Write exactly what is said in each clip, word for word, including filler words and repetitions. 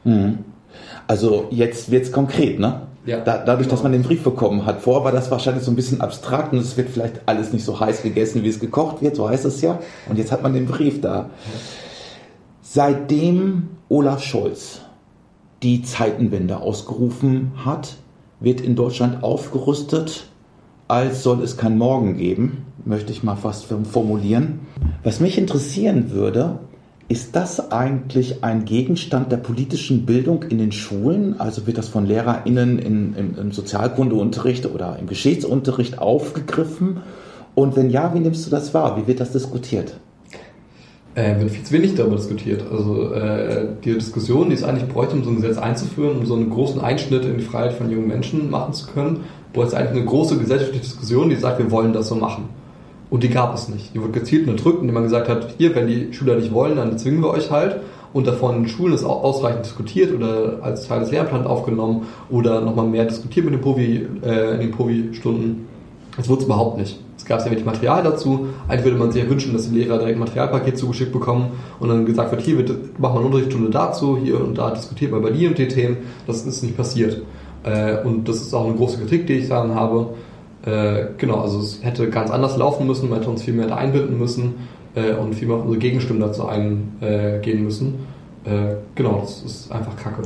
Mhm. Also jetzt wird es konkret, ne? Ja, da, dadurch, genau. dass man den Brief bekommen hat. Vorher war das wahrscheinlich so ein bisschen abstrakt und es wird vielleicht alles nicht so heiß gegessen, wie es gekocht wird, so heißt es ja. Und jetzt hat man den Brief da. Seitdem Olaf Scholz die Zeitenwende ausgerufen hat, wird in Deutschland aufgerüstet, als soll es kein Morgen geben, möchte ich mal fast formulieren. Was mich interessieren würde, ist das eigentlich ein Gegenstand der politischen Bildung in den Schulen? Also wird das von LehrerInnen in, im, im Sozialkundeunterricht oder im Geschichtsunterricht aufgegriffen? Und wenn ja, wie nimmst du das wahr? Wie wird das diskutiert? Äh, wird viel zu wenig darüber diskutiert. Also äh, die Diskussion, die es eigentlich bräuchte, um so ein Gesetz einzuführen, um so einen großen Einschnitt in die Freiheit von jungen Menschen machen zu können, bräuchte es eigentlich eine große gesellschaftliche Diskussion, die sagt, wir wollen das so machen. Und die gab es nicht. Die wurde gezielt unterdrückt, indem man gesagt hat, hier, wenn die Schüler nicht wollen, dann zwingen wir euch halt. Und davon in den Schulen ist auch ausreichend diskutiert oder als Teil des Lehrplans aufgenommen oder nochmal mehr diskutiert mit den Profi, äh, in den Profi-Stunden. Das wurde es überhaupt nicht. Es gab sehr wenig Material dazu. Eigentlich würde man sich ja wünschen, dass die Lehrer direkt ein Materialpaket zugeschickt bekommen und dann gesagt wird, hier, wir machen mal eine Unterrichtsstunde dazu, hier und da diskutiert man über die und die Themen. Das ist nicht passiert. Äh, und das ist auch eine große Kritik, die ich daran habe. Äh, genau, also es hätte ganz anders laufen müssen, man hätte uns viel mehr da einbinden müssen äh, und viel mehr auf unsere Gegenstimmen dazu eingehen äh, müssen. Äh, genau, das ist einfach Kacke.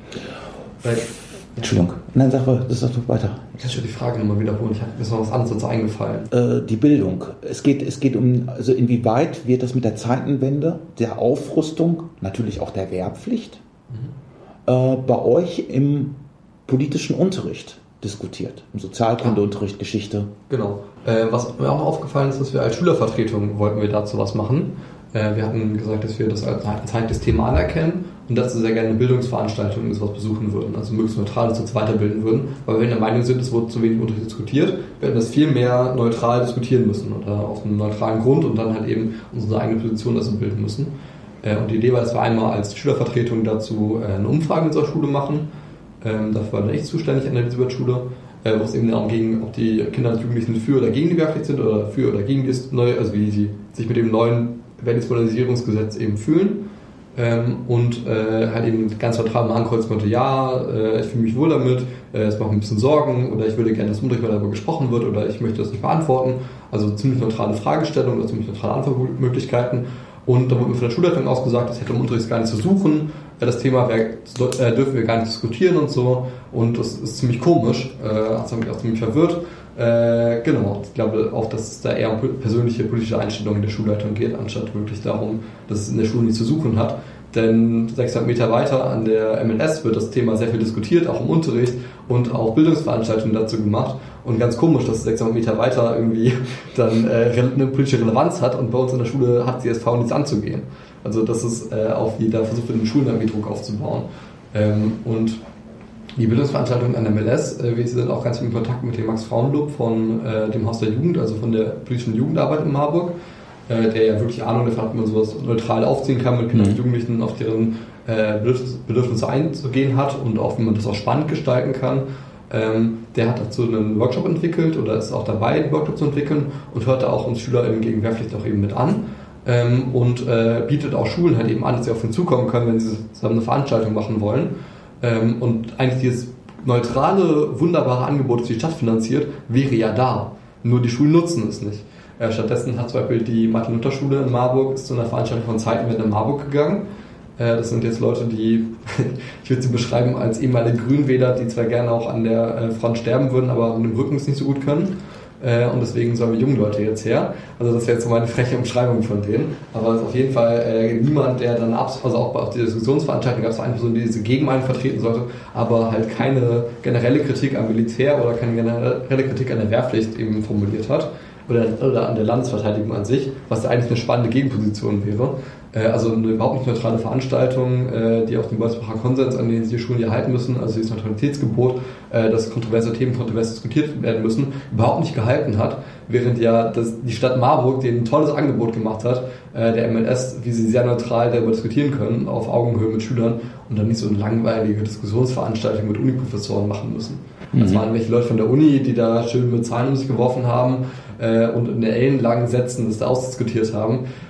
Weil, ja. Entschuldigung, nein, sag mal, das ist doch weiter. Kannst du die Frage nochmal wiederholen? Ich habe mir ist noch was anderes dazu eingefallen. Äh, die Bildung. Es geht, es geht um, also inwieweit wird das mit der Zeitenwende, der Aufrüstung, natürlich auch der Wehrpflicht, mhm. äh, bei euch im politischen Unterricht diskutiert, im Sozialkundeunterricht, ja. Geschichte. Genau. Äh, was mir auch noch aufgefallen ist, dass wir als Schülervertretung wollten wir dazu was machen. Äh, wir hatten gesagt, dass wir das als ein zeitliches Thema anerkennen und dazu sehr gerne Bildungsveranstaltungen und sowas besuchen würden, also möglichst neutral uns weiterbilden würden, weil wir in der Meinung sind, es wurde zu wenig Unterricht diskutiert. Wir hätten das viel mehr neutral diskutieren müssen oder auf einem neutralen Grund und dann halt eben unsere eigene Position dazu bilden müssen. Äh, und die Idee war, dass wir einmal als Schülervertretung dazu äh, eine Umfrage in unserer Schule machen. Ähm, dafür war dann ich zuständig an der Elisabeth-Schule, äh, wo es eben darum ging, ob die Kinder und Jugendlichen für oder gegen die Wehrpflicht sind oder für oder gegen das neue, also wie sie sich mit dem neuen Wehrdienstmodernisierungsgesetz eben fühlen. Ähm, und äh, halt eben ganz neutral mal ankreuzen konnte, ja, äh, ich fühle mich wohl damit, äh, es macht mir ein bisschen Sorgen oder ich würde gerne, dass im Unterricht mal darüber gesprochen wird oder ich möchte das nicht beantworten. Also ziemlich neutrale Fragestellungen oder ziemlich neutrale Antwortmöglichkeiten. Und da wurde mir von der Schulleitung aus gesagt, das hätte im Unterricht gar nicht zu suchen. Das Thema wär, äh, dürfen wir gar nicht diskutieren und so. Und das ist ziemlich komisch. Äh, das hat mich auch ziemlich verwirrt. Äh, genau, ich glaube auch, dass es da eher um persönliche politische Einstellungen in der Schulleitung geht, anstatt wirklich darum, dass es in der Schule nichts zu suchen hat. Denn sechshundert Meter weiter an der M L S wird das Thema sehr viel diskutiert, auch im Unterricht und auch Bildungsveranstaltungen dazu gemacht. Und ganz komisch, dass es sechshundert Meter weiter irgendwie dann äh, eine politische Relevanz hat und bei uns in der Schule hat C S V nichts anzugehen. Also das ist äh, auch wieder versucht wird, in den Schulen irgendwie Druck aufzubauen. Ähm, und die Bildungsveranstaltungen an der M L S, äh, wir sind auch ganz viel in Kontakt mit dem Max-Frauen-Club von äh, dem Haus der Jugend, also von der politischen Jugendarbeit in Marburg, äh, der ja wirklich Ahnung davon hat, wie man sowas neutral aufziehen kann, mit Kindern und Jugendlichen auf deren äh, Bedürfnisse einzugehen hat und auch wie man das auch spannend gestalten kann. Ähm, der hat dazu einen Workshop entwickelt oder ist auch dabei, den Workshop zu entwickeln und hört da auch uns SchülerInnen gegen Wehrpflicht auch eben mit an. Ähm, und äh, bietet auch Schulen halt eben an, dass sie auf ihn zukommen können, wenn sie zusammen eine Veranstaltung machen wollen. Ähm, und eigentlich dieses neutrale, wunderbare Angebot, das die Stadt finanziert, wäre ja da. Nur die Schulen nutzen es nicht. Äh, stattdessen hat zum Beispiel die Martin-Luther-Schule in Marburg ist zu einer Veranstaltung von Zeitenwende in Marburg gegangen. Äh, das sind jetzt Leute, die, ich würde sie beschreiben als ehemalige Grünwähler, die zwar gerne auch an der äh, Front sterben würden, aber mit dem Rücken es nicht so gut können. Und deswegen sollen wir junge Leute jetzt her. Also das wäre jetzt so meine freche Umschreibung von denen. Aber es ist auf jeden Fall äh, niemand, der dann abs- also auch auf der Diskussionsveranstaltung gab es eine Person, die diese Gegenmeinung vertreten sollte, aber halt keine generelle Kritik am Militär oder keine generelle Kritik an der Wehrpflicht eben formuliert hat. Oder, oder an der Landesverteidigung an sich, was ja eigentlich eine spannende Gegenposition wäre. Äh, also eine überhaupt nicht neutrale Veranstaltung, äh, die auch den Bolzbacher Konsens, an den sich die Schulen hier halten müssen, also dieses Neutralitätsgebot, äh, dass kontroverse Themen kontrovers diskutiert werden müssen, überhaupt nicht gehalten hat, während ja das, die Stadt Marburg denen ein tolles Angebot gemacht hat, äh, der M L S, wie sie sehr neutral darüber diskutieren können, auf Augenhöhe mit Schülern und dann nicht so eine langweilige Diskussionsveranstaltung mit Uniprofessoren machen müssen. Mhm. Das waren welche Leute von der Uni, die da schön mit Zahlen um sich geworfen haben, und in der ellenlangen Sätzen das da ausdiskutiert haben.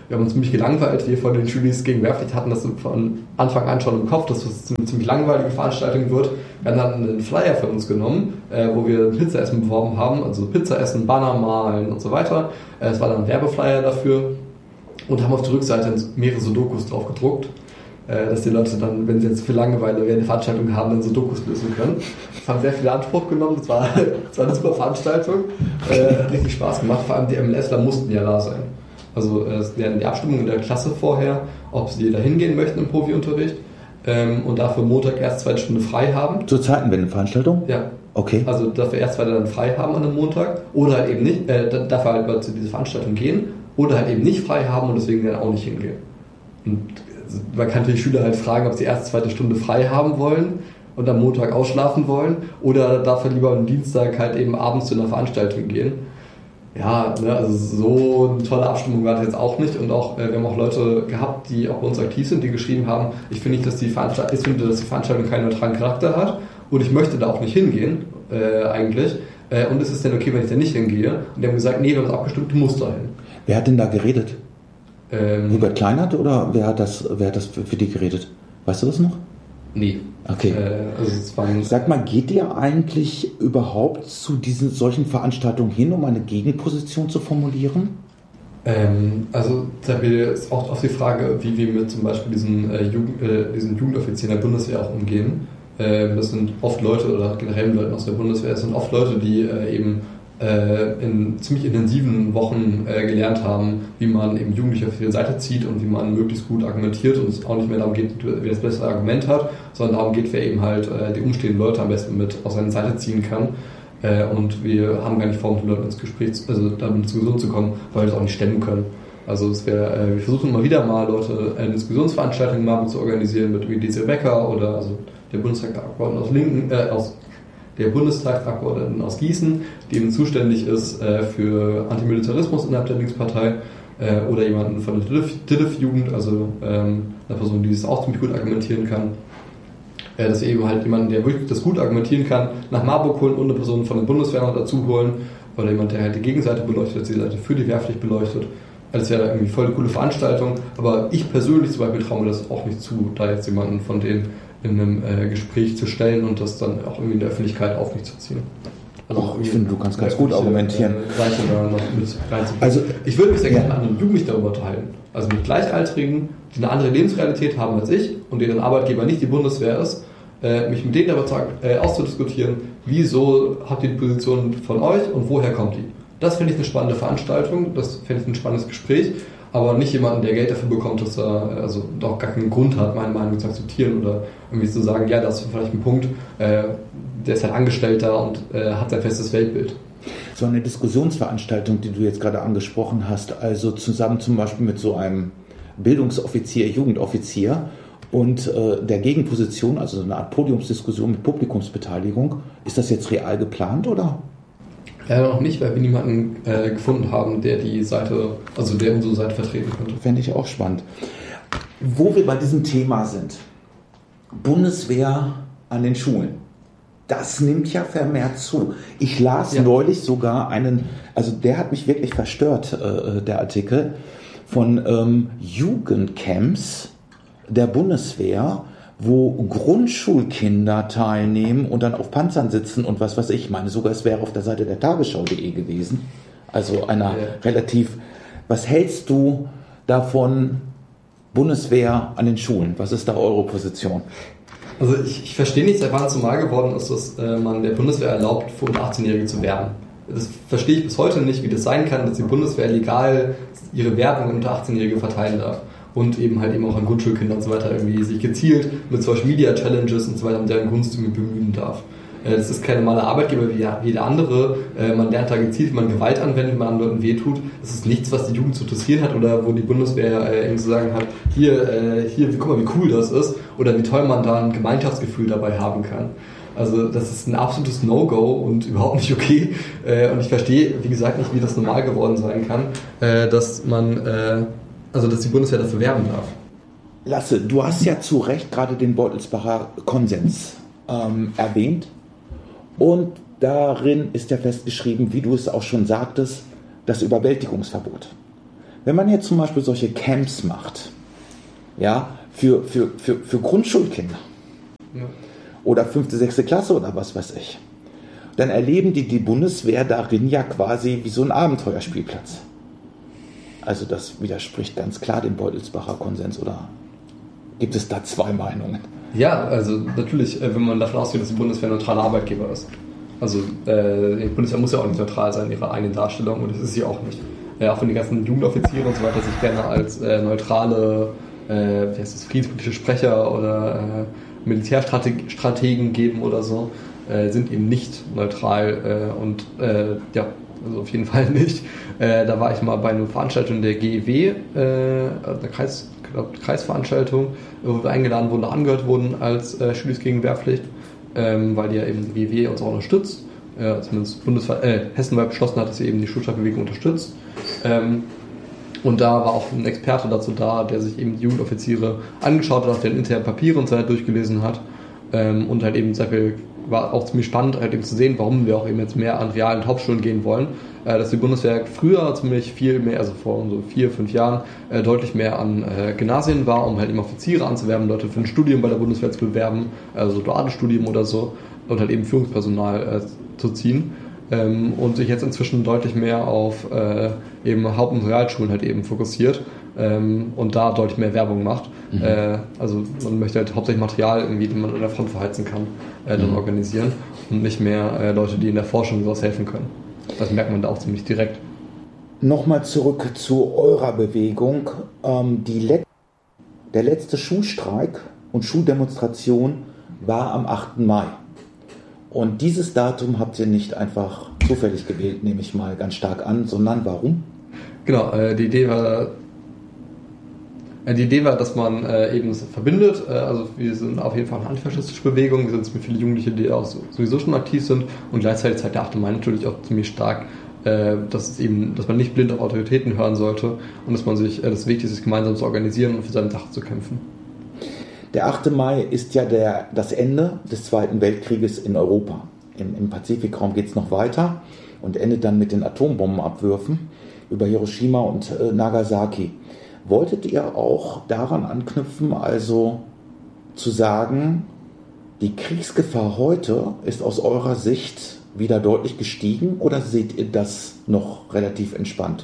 Wir haben uns ziemlich gelangweilt. Wir von den Schülis gegenwärtig hatten das von Anfang an schon im Kopf, dass das eine ziemlich langweilige Veranstaltung wird. Wir haben dann einen Flyer für uns genommen, äh, wo wir Pizzaessen beworben haben, also Pizzaessen, Banner malen und so weiter. Äh, es war dann ein Werbeflyer dafür und haben auf der Rückseite mehrere Sudokus drauf gedruckt, äh, dass die Leute dann, wenn sie jetzt viel Langeweile während der Veranstaltung haben, dann Sudokus lösen können. Das haben sehr viel in Anspruch genommen. Das war, das war eine super Veranstaltung. Äh, hat richtig Spaß gemacht. Vor allem die MLSler mussten ja da sein. Also es werden die Abstimmung in der Klasse vorher, ob sie da hingehen möchten im Profi-Unterricht ähm, und dafür Montag erst zweite Stunde frei haben. Zur Zeitenwende-Veranstaltung? Ja. Okay. Also dafür erst zweite dann frei haben an einem Montag oder halt eben nicht, äh, dafür halt zu dieser Veranstaltung gehen oder halt eben nicht frei haben und deswegen dann auch nicht hingehen. Und man kann natürlich Schüler halt fragen, ob sie erst zweite Stunde frei haben wollen und am Montag ausschlafen wollen oder dafür lieber am Dienstag halt eben abends zu einer Veranstaltung gehen. Ja, ne, also so eine tolle Abstimmung war das jetzt auch nicht und auch, äh, wir haben auch Leute gehabt, die auch bei uns aktiv sind, die geschrieben haben, ich finde nicht, dass die Veranstaltung, ich finde, dass die Veranstaltung keinen neutralen Charakter hat und ich möchte da auch nicht hingehen, äh, eigentlich. Äh, und ist es denn okay, wenn ich da nicht hingehe? Und die haben gesagt, nee, wir haben es abgestimmt, du musst da hin. Wer hat denn da geredet? Ähm, Hubert Kleinert oder wer hat das, wer hat das für, für die geredet? Weißt du das noch? Nee. Okay. Äh, also es waren Sag mal, geht ihr eigentlich überhaupt zu diesen solchen Veranstaltungen hin, um eine Gegenposition zu formulieren? Ähm, also da ist auch auf die Frage, wie wir mit zum Beispiel diesen, äh, Jugend, äh, diesen Jugendoffizieren der Bundeswehr auch umgehen. Ähm, das sind oft Leute, oder generell Leute aus der Bundeswehr, das sind oft Leute, die äh, eben äh, in ziemlich intensiven Wochen äh, gelernt haben, wie man eben Jugendliche auf ihre Seite zieht und wie man möglichst gut argumentiert und es auch nicht mehr darum geht, wer das bessere Argument hat, sondern darum geht, wer eben halt äh, die umstehenden Leute am besten mit auf seine Seite ziehen kann. Äh, und wir haben gar nicht vor, mit den Leuten ins Gespräch, also damit in Diskussion zu kommen, weil wir das auch nicht stemmen können. Also es wäre, äh, wir versuchen immer wieder mal Leute eine Diskussionsveranstaltung mal zu organisieren mit wie Diesel Becker oder also der Bundestagsabgeordneten aus Linken, äh, aus der Bundestagsabgeordneten aus Gießen, die eben zuständig ist äh, für Antimilitarismus innerhalb der Linkspartei äh, oder jemanden von der D I L F-Jugend, also ähm, eine Person, die das auch ziemlich gut argumentieren kann. Äh, dass wir eben halt jemanden, der wirklich das gut argumentieren kann, nach Marburg holen und eine Person von der Bundeswehr noch dazu holen oder jemand, der halt die Gegenseite beleuchtet, die Seite für die Wehrpflicht beleuchtet. Das wäre irgendwie voll eine coole Veranstaltung, aber ich persönlich zum Beispiel traue mir das auch nicht zu, da jetzt jemanden von denen in einem äh, Gespräch zu stellen und das dann auch irgendwie in der Öffentlichkeit auf mich zu ziehen. Also Och, ich finde, du kannst ganz gut argumentieren. Äh, also ich würde mich sehr gerne mit anderen Jugendlichen darüber unterhalten. Also mit Gleichaltrigen, die eine andere Lebensrealität haben als ich und deren Arbeitgeber nicht die Bundeswehr ist, äh, mich mit denen darüber äh, auszudiskutieren, wieso habt ihr die Position von euch und woher kommt die? Das finde ich eine spannende Veranstaltung, das finde ich ein spannendes Gespräch, aber nicht jemanden, der Geld dafür bekommt, dass er also doch gar keinen Grund hat, meine Meinung zu akzeptieren oder irgendwie zu sagen, ja, das ist vielleicht ein Punkt, äh, der ist halt Angestellter und äh, hat sein festes Weltbild. So eine Diskussionsveranstaltung, die du jetzt gerade angesprochen hast, also zusammen zum Beispiel mit so einem Bildungsoffizier, Jugendoffizier und äh, der Gegenposition, also so eine Art Podiumsdiskussion mit Publikumsbeteiligung, ist das jetzt real geplant oder? Leider noch nicht, weil wir niemanden äh, gefunden haben, der die Seite, also der unsere Seite vertreten könnte. Fände ich auch spannend. Wo wir bei diesem Thema sind, Bundeswehr an den Schulen, das nimmt ja vermehrt zu. Ich las ja. neulich sogar einen, also der hat mich wirklich verstört, äh, der Artikel, von ähm, Jugendcamps der Bundeswehr, wo Grundschulkinder teilnehmen und dann auf Panzern sitzen und was weiß ich. Ich meine, sogar es wäre auf der Seite der Tagesschau punkt de gewesen. Also einer ja. relativ... Was hältst du davon, Bundeswehr an den Schulen? Was ist da eure Position? Also ich, ich verstehe nicht, seit wann es normal geworden ist, dass äh, man der Bundeswehr erlaubt, für unter achtzehnjährige zu werben. Das verstehe ich bis heute nicht, wie das sein kann, dass die Bundeswehr legal ihre Werbung unter achtzehnjährige verteilen darf. Und eben halt eben auch an Grundschulkinder und so weiter irgendwie sich gezielt mit Social Media Challenges und so weiter um deren Gunst irgendwie bemühen darf. Es ist kein normaler Arbeitgeber wie jeder andere. Man lernt da gezielt, wie man Gewalt anwendet, wenn man anderen Leuten wehtut. Es ist nichts, was die Jugend zu interessieren hat oder wo die Bundeswehr eben zu sagen hat, hier, hier, guck mal, wie cool das ist oder wie toll man da ein Gemeinschaftsgefühl dabei haben kann. Also das ist ein absolutes No-Go und überhaupt nicht okay. Und ich verstehe, wie gesagt, nicht, wie das normal geworden sein kann, dass man... Also, dass die Bundeswehr dafür werben darf. Lasse, du hast ja zu Recht gerade den Beutelsbacher Konsens ähm, erwähnt. Und darin ist ja festgeschrieben, wie du es auch schon sagtest, das Überwältigungsverbot. Wenn man jetzt zum Beispiel solche Camps macht, ja, für, für, für, für Grundschulkinder ja. oder fünfte, sechste Klasse oder was weiß ich, dann erleben die die Bundeswehr darin ja quasi wie so ein Abenteuerspielplatz. Also das widerspricht ganz klar dem Beutelsbacher Konsens, oder gibt es da zwei Meinungen? Ja, also natürlich, wenn man davon ausgeht, dass die Bundeswehr ein neutraler Arbeitgeber ist. Also äh, die Bundeswehr muss ja auch nicht neutral sein in ihrer eigenen Darstellung und das ist sie auch nicht. Ja, auch wenn die ganzen Jugendoffiziere und so weiter sich gerne als äh, neutrale, äh, wie heißt das, friedenspolitische Sprecher oder äh, Militärstrategen geben oder so, äh, sind eben nicht neutral äh, und äh, ja, also auf jeden Fall nicht. Äh, da war ich mal bei einer Veranstaltung der G E W, äh, der Kreis, glaub, Kreisveranstaltung, wo wir eingeladen wurden, angehört wurden als äh, Schüler gegen Wehrpflicht, ähm, weil die ja eben die G E W uns auch unterstützt. Äh, zumindest Bundeswehr, äh, Hessenweit beschlossen hat, dass sie eben die Schulstreitbewegung unterstützt. Ähm, und da war auch ein Experte dazu da, der sich eben die Jugendoffiziere angeschaut hat, auch den internen Papiere und so weiter durchgelesen hat. Ähm, und halt eben sehr viel, war auch ziemlich spannend, halt eben zu sehen, warum wir auch eben jetzt mehr an realen Hauptschulen gehen wollen. Äh, dass die Bundeswehr früher ziemlich viel mehr, also vor so vier, fünf Jahren, äh, deutlich mehr an äh, Gymnasien war, um halt eben Offiziere anzuwerben, Leute für ein Studium bei der Bundeswehr zu bewerben, also duales Studium oder so, und halt eben Führungspersonal äh, zu ziehen. Ähm, und sich jetzt inzwischen deutlich mehr auf äh, eben Haupt- und Realschulen halt eben fokussiert ähm, und da deutlich mehr Werbung macht. Mhm. Äh, also man möchte halt hauptsächlich Material irgendwie, den man an der Front verheizen kann, äh, dann mhm. organisieren und nicht mehr äh, Leute, die in der Forschung sowas helfen können. Das merkt man da auch ziemlich direkt. Nochmal zurück zu eurer Bewegung. Ähm, die Let- der letzte Schulstreik und Schuldemonstration war am achten Mai. Und dieses Datum habt ihr nicht einfach zufällig gewählt, nehme ich mal ganz stark an, sondern warum? Genau, äh, die Idee war, äh, die Idee war, dass man äh, eben verbindet. Äh, also wir sind auf jeden Fall eine antifaschistische Bewegung. Wir sind mit viele Jugendliche, die auch so, sowieso schon aktiv sind. Und gleichzeitig zeigt der achte Mai natürlich auch ziemlich stark, äh, dass es eben, dass man nicht blind auf Autoritäten hören sollte und dass man sich, äh, das Wichtigste ist, gemeinsam zu organisieren und für seine Sache zu kämpfen. Der achte Mai ist ja der, das Ende des Zweiten Weltkrieges in Europa. Im, im Pazifikraum geht es noch weiter und endet dann mit den Atombombenabwürfen über Hiroshima und äh, Nagasaki. Wolltet ihr auch daran anknüpfen, also zu sagen, die Kriegsgefahr heute ist aus eurer Sicht wieder deutlich gestiegen oder seht ihr das noch relativ entspannt?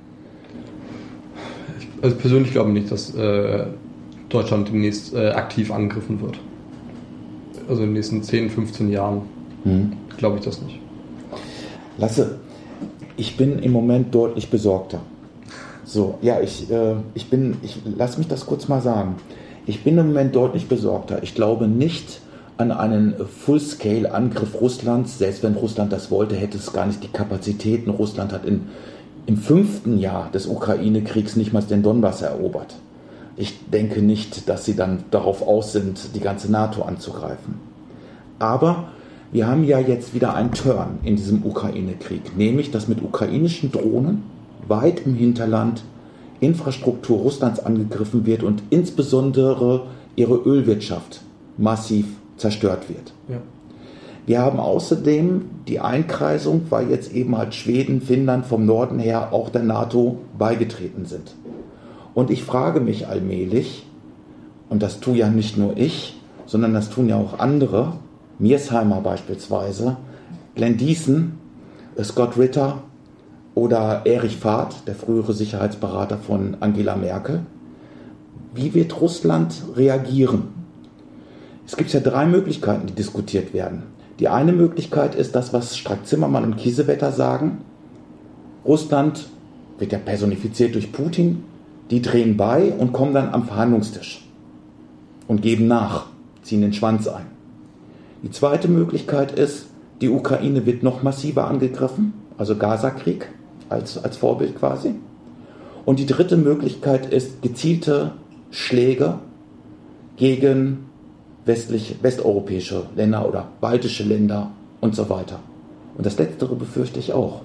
Ich also persönlich glaube nicht, dass äh Deutschland demnächst äh, aktiv angegriffen wird. Also in den nächsten zehn, fünfzehn Jahren hm. glaube ich das nicht. Lasse, ich bin im Moment deutlich besorgter. So, ja, ich, äh, ich bin, ich lass mich das kurz mal sagen. Ich bin im Moment deutlich besorgter. Ich glaube nicht an einen Full-Scale-Angriff Russlands. Selbst wenn Russland das wollte, hätte es gar nicht die Kapazitäten. Russland hat in, im fünften Jahr des Ukraine-Kriegs nicht mal den Donbass erobert. Ich denke nicht, dass sie dann darauf aus sind, die ganze NATO anzugreifen. Aber wir haben ja jetzt wieder einen Turn in diesem Ukraine-Krieg, nämlich, dass mit ukrainischen Drohnen weit im Hinterland Infrastruktur Russlands angegriffen wird und insbesondere ihre Ölwirtschaft massiv zerstört wird. Ja. Wir haben außerdem die Einkreisung, weil jetzt eben halt Schweden, Finnland vom Norden her auch der NATO beigetreten sind. Und ich frage mich allmählich, und das tue ja nicht nur ich, sondern das tun ja auch andere, Mearsheimer beispielsweise, Glenn Diesen, Scott Ritter oder Erich Fahrt, der frühere Sicherheitsberater von Angela Merkel. Wie wird Russland reagieren? Es gibt ja drei Möglichkeiten, die diskutiert werden. Die eine Möglichkeit ist das, was Strack-Zimmermann und Kiesewetter sagen. Russland wird ja personifiziert durch Putin. Die drehen bei und kommen dann am Verhandlungstisch und geben nach, ziehen den Schwanz ein. Die zweite Möglichkeit ist, die Ukraine wird noch massiver angegriffen, also Gaza-Krieg als, als Vorbild quasi. Und die dritte Möglichkeit ist gezielte Schläge gegen westlich, westeuropäische Länder oder baltische Länder und so weiter. Und das Letztere befürchte ich auch.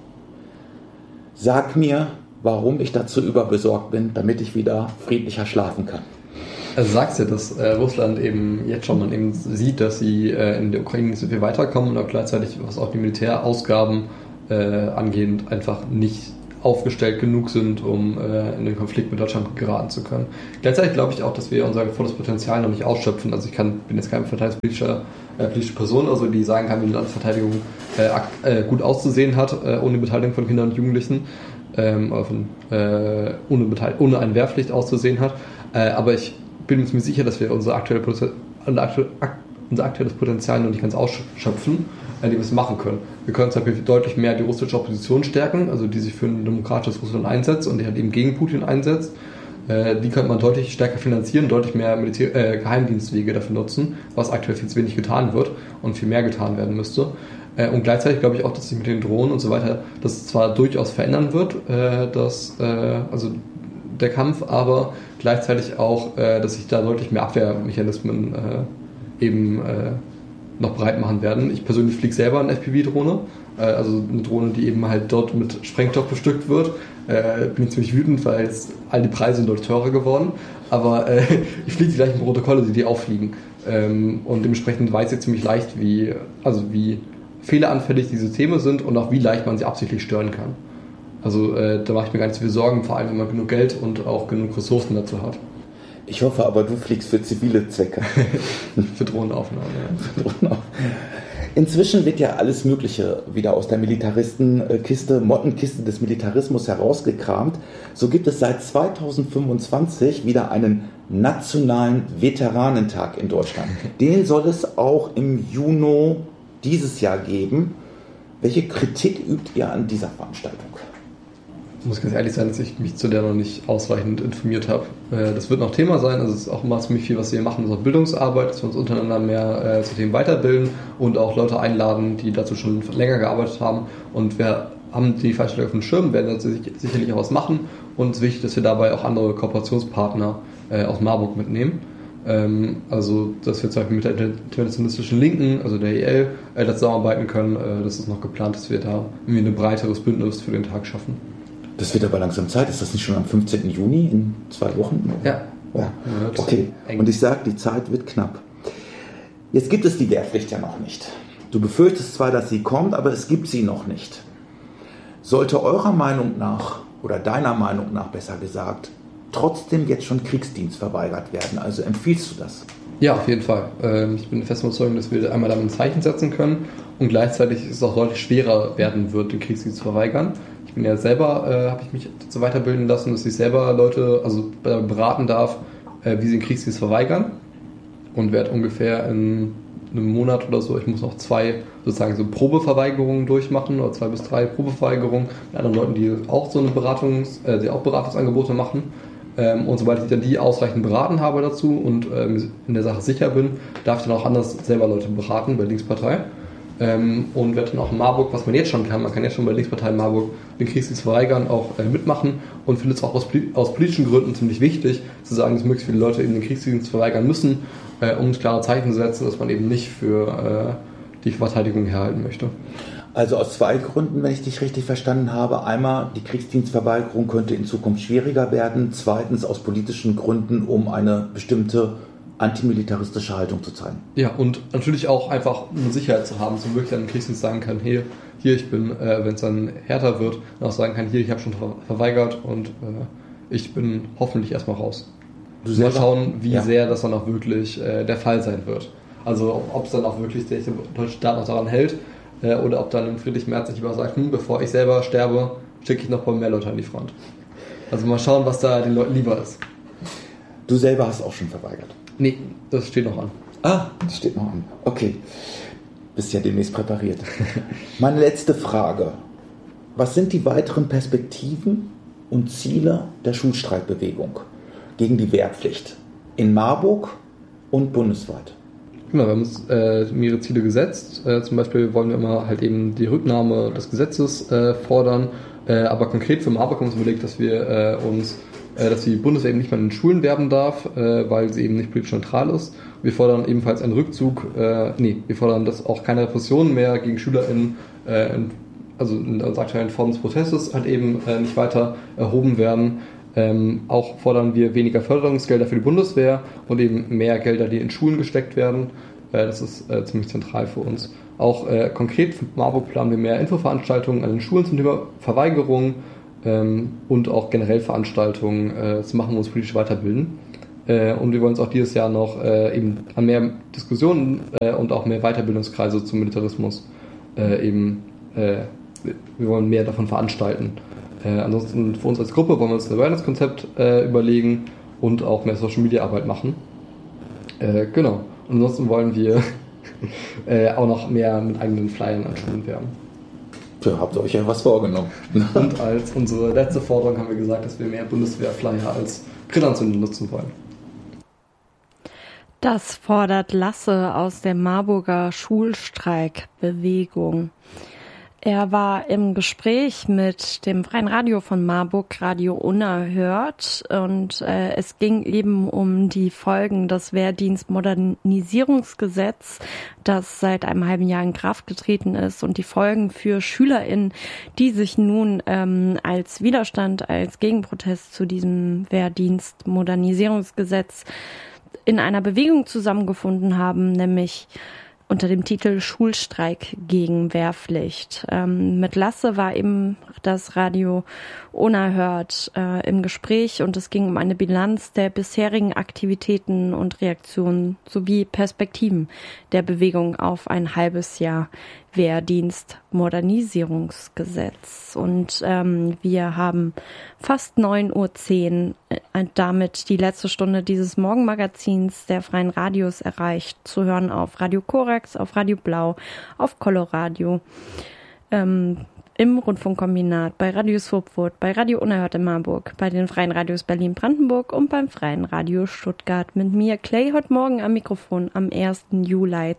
Sag mir, warum ich dazu überbesorgt bin, damit ich wieder friedlicher schlafen kann. Also sagst du, dass äh, Russland eben jetzt schon man eben sieht, dass sie äh, in der Ukraine nicht so viel weiterkommen und auch gleichzeitig, was auch die Militärausgaben äh, angeht, einfach nicht aufgestellt genug sind, um äh, in den Konflikt mit Deutschland geraten zu können. Gleichzeitig glaube ich auch, dass wir unser volles Potenzial noch nicht ausschöpfen. Also ich kann, bin jetzt keine verteidigungspolitische äh, politische Person, also die sagen kann, wie die Landesverteidigung äh, äh, gut auszusehen hat, äh, ohne Beteiligung von Kindern und Jugendlichen, ähm, oder von, äh, ohne, Beteil- ohne eine Wehrpflicht auszusehen hat. Äh, aber ich bin mir ziemlich sicher, dass wir unsere aktuelle Potenzial, unser aktuelles Potenzial noch nicht ganz ausschöpfen, die wir es machen können. Wir können zum Beispiel deutlich mehr die russische Opposition stärken, also die sich für ein demokratisches Russland einsetzt und die halt eben gegen Putin einsetzt. Äh, die könnte man deutlich stärker finanzieren, deutlich mehr Militär, äh, Geheimdienstwege dafür nutzen, was aktuell viel zu wenig getan wird und viel mehr getan werden müsste. Äh, und gleichzeitig glaube ich auch, dass sich mit den Drohnen und so weiter das zwar durchaus verändern wird, äh, dass, äh, also der Kampf, aber gleichzeitig auch, äh, dass sich da deutlich mehr Abwehrmechanismen äh, eben äh, noch breit machen werden. Ich persönlich fliege selber eine F P V-Drohne, äh, also eine Drohne, die eben halt dort mit Sprengstoff bestückt wird. Äh, bin ich ziemlich wütend, weil es, all die Preise sind deutlich teurer geworden, aber äh, ich fliege die gleichen Protokolle, die die auffliegen. Ähm, und dementsprechend weiß ich ziemlich leicht, wie, also wie fehleranfällig diese Systeme sind und auch wie leicht man sie absichtlich stören kann. Also äh, da mache ich mir gar nicht so viel Sorgen, vor allem wenn man genug Geld und auch genug Ressourcen dazu hat. Ich hoffe aber, du fliegst für zivile Zwecke. Für Drohnenaufnahmen, ja. Inzwischen wird ja alles Mögliche wieder aus der Militaristenkiste, Mottenkiste des Militarismus herausgekramt. So gibt es seit zweitausendfünfundzwanzig wieder einen nationalen Veteranentag in Deutschland. Den soll es auch im Juni dieses Jahr geben. Welche Kritik übt ihr an dieser Veranstaltung? Ich muss ganz ehrlich sein, dass ich mich zu der noch nicht ausreichend informiert habe. Das wird noch Thema sein, also es ist auch immer ziemlich viel, was wir machen, das ist auch Bildungsarbeit, dass wir uns untereinander mehr äh, zu Themen weiterbilden und auch Leute einladen, die dazu schon länger gearbeitet haben. Und wir haben die Veranstaltung auf dem Schirm, werden dazu sicherlich auch was machen und es ist wichtig, dass wir dabei auch andere Kooperationspartner äh, aus Marburg mitnehmen. Ähm, also, dass wir zum Beispiel mit der internationalistischen Linken, also der I L, äh, zusammenarbeiten können. Äh, das ist noch geplant, dass wir da irgendwie ein breiteres Bündnis für den Tag schaffen. Das wird aber langsam Zeit. Ist das nicht schon am fünfzehnten Juni in zwei Wochen? Ja. Ja. Okay. Und ich sage, die Zeit wird knapp. Jetzt gibt es die Wehrpflicht ja noch nicht. Du befürchtest zwar, dass sie kommt, aber es gibt sie noch nicht. Sollte eurer Meinung nach, oder deiner Meinung nach besser gesagt, trotzdem jetzt schon Kriegsdienst verweigert werden? Also empfiehlst du das? Ja, auf jeden Fall. Ich bin fest überzeugt, dass wir einmal damit ein Zeichen setzen können und gleichzeitig es auch deutlich schwerer werden wird, den Kriegsdienst zu verweigern. Ich bin ja selber, äh, habe ich mich dazu weiterbilden lassen, dass ich selber Leute also beraten darf, äh, wie sie den Kriegsdienst verweigern und werde ungefähr in einem Monat oder so, ich muss noch zwei sozusagen so Probeverweigerungen durchmachen oder zwei bis drei Probeverweigerungen mit anderen Leuten, die auch so eine Beratungs, äh, die auch Beratungsangebote machen. Ähm, und sobald ich dann die ausreichend beraten habe dazu und ähm, in der Sache sicher bin, darf ich dann auch anders selber Leute beraten bei Linkspartei. Ähm, und werde dann auch in Marburg, was man jetzt schon kann, man kann jetzt schon bei Linkspartei in Marburg den Kriegsdienst verweigern, auch äh, mitmachen und findet es auch aus, aus politischen Gründen ziemlich wichtig, zu sagen, dass möglichst viele Leute eben den Kriegsdienst verweigern müssen, äh, um klare Zeichen zu setzen, dass man eben nicht für äh, die Verteidigung herhalten möchte. Also aus zwei Gründen, wenn ich dich richtig verstanden habe. Einmal, die Kriegsdienstverweigerung könnte in Zukunft schwieriger werden. Zweitens, aus politischen Gründen, um eine bestimmte antimilitaristische Haltung zu zeigen. Ja, und natürlich auch einfach eine Sicherheit zu haben, so wirklich dann im Kriegsdienst sagen kann, hey, hier ich bin, äh, wenn es dann härter wird, dann auch sagen kann, hier, ich habe schon ver- verweigert und äh, ich bin hoffentlich erstmal raus. Du Mal schauen, wie ja. sehr das dann auch wirklich äh, der Fall sein wird. Also ob es dann auch wirklich der deutsche Staat noch daran hält äh, oder ob dann Friedrich Merz sich lieber sagt, hm, bevor ich selber sterbe, schicke ich noch ein paar mehr Leute an die Front. Also mal schauen, was da den Leuten lieber ist. Du selber hast auch schon verweigert? Nee, das steht noch an. Ah, das steht noch an. Okay. Bist ja demnächst präpariert. Meine letzte Frage. Was sind die weiteren Perspektiven und Ziele der Schulstreikbewegung gegen die Wehrpflicht in Marburg und bundesweit? Genau, wir haben uns äh, mehrere Ziele gesetzt. Äh, zum Beispiel wollen wir immer halt eben die Rücknahme des Gesetzes äh, fordern. Äh, aber konkret für Marburg haben wir uns überlegt, dass wir äh, uns dass die Bundeswehr eben nicht mehr in den Schulen werben darf, äh, weil sie eben nicht politisch neutral ist. Wir fordern ebenfalls einen Rückzug, äh, nee, wir fordern, dass auch keine Repressionen mehr gegen SchülerInnen, äh, in, also in der aktuellen Form des Protestes halt eben äh, nicht weiter erhoben werden. Ähm, auch fordern wir weniger Förderungsgelder für die Bundeswehr und eben mehr Gelder, die in Schulen gesteckt werden. Äh, das ist äh, ziemlich zentral für uns. Auch äh, konkret für Marburg planen wir mehr Infoveranstaltungen an den Schulen zum Thema Verweigerung, ähm, und auch generell Veranstaltungen äh, zu machen, wo wir uns politisch weiterbilden. Äh, und wir wollen uns auch dieses Jahr noch äh, eben an mehr Diskussionen äh, und auch mehr Weiterbildungskreise zum Militarismus äh, eben, äh, wir wollen mehr davon veranstalten. Äh, ansonsten für uns als Gruppe wollen wir uns ein Awareness-Konzept äh, überlegen und auch mehr Social-Media-Arbeit machen. Äh, genau. Und ansonsten wollen wir äh, auch noch mehr mit eigenen Flyern an Schulen werben. Da habt ihr euch ja was vorgenommen. Und als unsere letzte Forderung haben wir gesagt, dass wir mehr Bundeswehr-Flyer als Grillanzünder nutzen wollen. Das fordert Lasse aus der Marburger Schulstreikbewegung. Er war im Gespräch mit dem Freien Radio von Marburg, Radio Unerhört, und äh, es ging eben um die Folgen des Wehrdienstmodernisierungsgesetz, das seit einem halben Jahr in Kraft getreten ist, und die Folgen für SchülerInnen, die sich nun ähm, als Widerstand, als Gegenprotest zu diesem Wehrdienstmodernisierungsgesetz in einer Bewegung zusammengefunden haben, nämlich unter dem Titel Schulstreik gegen Wehrpflicht. Ähm, mit Lasse war eben das Radio Unerhört äh, im Gespräch, und es ging um eine Bilanz der bisherigen Aktivitäten und Reaktionen sowie Perspektiven der Bewegung auf ein halbes Jahr Wehrdienstmodernisierungsgesetz. Und ähm, wir haben fast neun Uhr zehn äh, damit die letzte Stunde dieses Morgenmagazins der Freien Radios erreicht. Zu hören auf Radio Korax, auf Radio Blau, auf Coloradio, ähm, im Rundfunkkombinat, bei Radio Swobwood, bei Radio Unerhört in Marburg, bei den Freien Radios Berlin-Brandenburg und beim Freien Radio Stuttgart. Mit mir, Clay, heute Morgen am Mikrofon am ersten Juli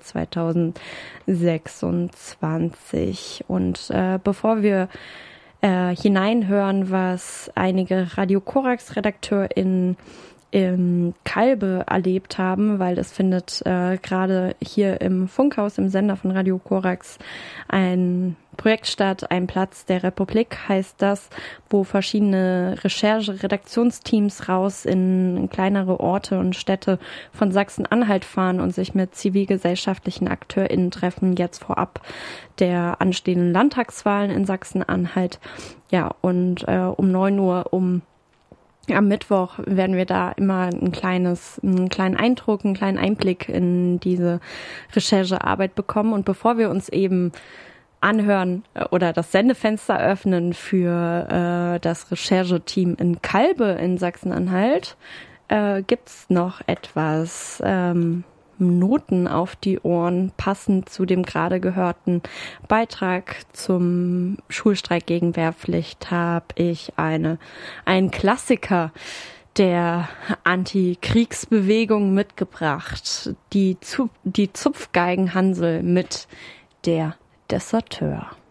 zweitausendsechsundzwanzig. Und äh, bevor wir äh, hineinhören, was einige Radio Korax-RedakteurInnen im Kalbe erlebt haben, weil es findet äh, gerade hier im Funkhaus, im Sender von Radio Korax, ein Projekt statt, ein Platz der Republik heißt das, wo verschiedene Recherche-Redaktionsteams raus in kleinere Orte und Städte von Sachsen-Anhalt fahren und sich mit zivilgesellschaftlichen AkteurInnen treffen, jetzt vorab der anstehenden Landtagswahlen in Sachsen-Anhalt. Ja, und äh, um neun Uhr, um am Mittwoch werden wir da immer ein kleines, einen kleinen Eindruck, einen kleinen Einblick in diese Recherchearbeit bekommen. Und bevor wir uns eben anhören oder das Sendefenster öffnen für äh, das Rechercheteam in Kalbe in Sachsen-Anhalt, äh, gibt's noch etwas ähm, Noten auf die Ohren, passend zu dem gerade gehörten Beitrag zum Schulstreik gegen Wehrpflicht habe ich eine einen Klassiker der Antikriegsbewegung mitgebracht, die, Zu- die Zupfgeigenhansel mit der Deserteur.